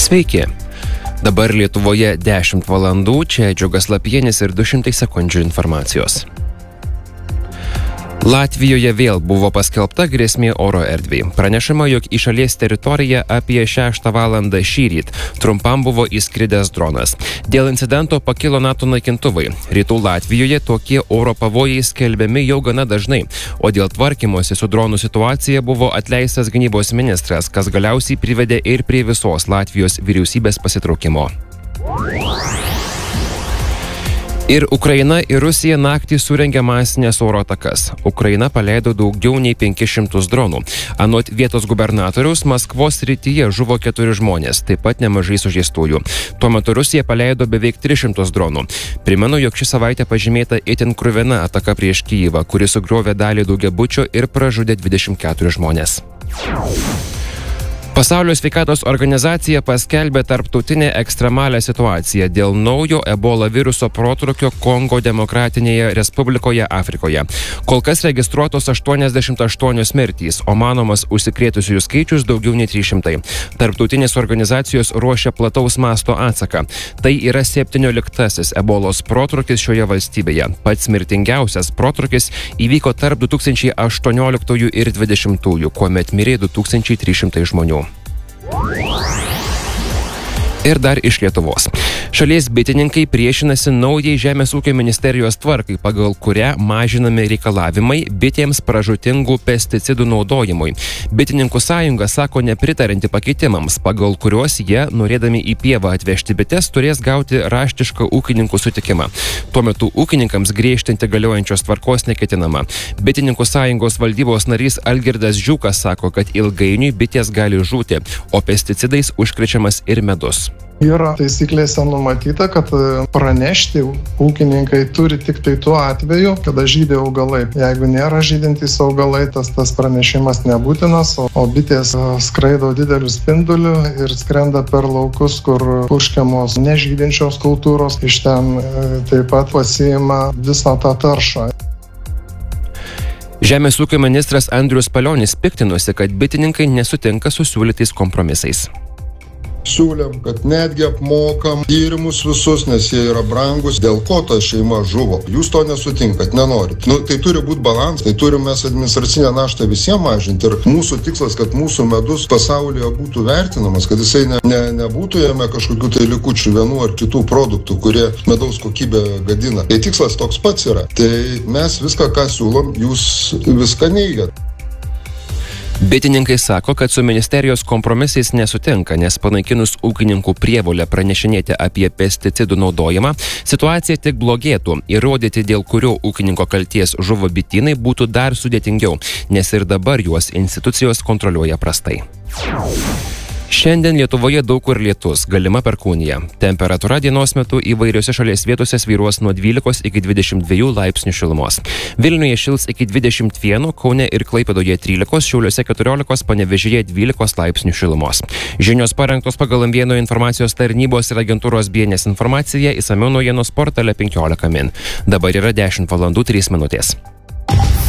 Sveiki. Dabar Lietuvoje 10 valandų, čia Džiugas Lapienis ir 200 sekundžių informacijos. Latvijoje vėl buvo paskelbta grėsmė oro erdvei. Pranešama, jog į šalies teritoriją apie 6 valandą šįryt trumpam buvo įskridęs dronas. Dėl incidento pakilo NATO naikintuvai. Rytų Latvijoje tokie oro pavojai skelbiami jau gana dažnai, o dėl tvarkymosi su dronų situacija buvo atleistas gynybos ministras, kas galiausiai privedė ir prie visos Latvijos vyriausybės pasitraukimo. Ir Ukraina ir Rusija naktį surengė masinės oro atakas. Ukraina paleido daugiau nei 500 dronų. Anot vietos gubernatoriaus, Maskvos srityje žuvo 4 žmonės, taip pat nemažai sužeistųjų. Tuo metu Rusija paleido beveik 300 dronų. Primenu, jog ši savaitė pažymėta itin kruvina ataka prieš Kijivą, kuri sugriovė dalį daugiabučio ir pražudė 24 žmonės. Pasaulio sveikatos organizacija paskelbė tarptautinę ekstremalią situaciją dėl naujo ebola viruso protrūkio Kongo Demokratinėje Respublikoje Afrikoje. Kol kas registruotos 88 mirtys, o manomas užsikrėtusiųjų skaičius daugiau nei 300. Tarptautinės organizacijos ruošia plataus masto atsaką. Tai yra 17-asis ebolos protrūkis šioje valstybėje. Pats mirtingiausias protrūkis įvyko tarp 2018 ir 2020, kuomet mirė 2300 žmonių. Ir dar iš Lietuvos. Šalies bitininkai priešinasi naujai Žemės ūkio ministerijos tvarkai, pagal kurią mažinami reikalavimai bitėms pražūtingų pesticidų naudojimui. Bitininkų sąjunga sako nepritarinti pakeitimams, pagal kuriuos jie, norėdami į pievą atvežti bites, turės gauti raštišką ūkininkų sutikimą. Tuo metu ūkininkams griežtinti galiojančios tvarkos neketinama. Bitininkų sąjungos valdybos narys Algirdas Žiūkas sako, kad ilgainiui bitės gali žūti, o pesticidais užkrečiamas ir medus. Yra taisyklėse numatyta, kad pranešti ūkininkai turi tik tai tuo atveju, kada žydi augalai. Jeigu nėra žydintys augalai, tas pranešimas nebūtinas, o bitės skraido dideliu spinduliu ir skrenda per laukus, kur purškiamos nežydinčios kultūros. Iš ten taip pat pasiima visą tą taršą. Žemės ūkio ministras Andrius Palionis piktinosi, kad bitininkai nesutinka su siūlytais kompromisais. Siūlėm, kad netgi apmokam tyrimus visus, nes jie yra brangus, dėl ko ta šeima žuvo. Jūs to nesutinkat, nenorit. Tai turi būti balansas, tai turim mes administracinę naštą visiems mažinti. Ir mūsų tikslas, kad mūsų medus pasaulyje būtų vertinamas, kad jisai nebūtų jame kažkokių tai likučių vienų ar kitų produktų, kurie medaus kokybę gadina. Tai tikslas toks pats yra. Tai mes viską, ką siūlom, jūs viską neigiat. Bitininkai sako, kad su ministerijos kompromisais nesutinka, nes panaikinus ūkininkų prievolę pranešinėti apie pesticidų naudojimą, situacija tik blogėtų. Įrodyti, dėl kurio ūkininko kalties žuvo bitynai, būtų dar sudėtingiau, nes ir dabar juos institucijos kontroliuoja prastai. Šiandien Lietuvoje daug kur lietus, galima perkūnija. Temperatūra dienos metu įvairiose šalies vietose svyruos nuo 12 iki 22 laipsnių šilumos. Vilniuje šils iki 21, Kaune ir Klaipėdoje 13, Šiauliuose 14, Panevėžyje 12 laipsnių šilumos. Žinios parengtos pagal M1 informacijos tarnybos ir agentūros BNS informaciją, išsamiau naujienos portale 15 min. Dabar yra 10 valandų 3 minutės.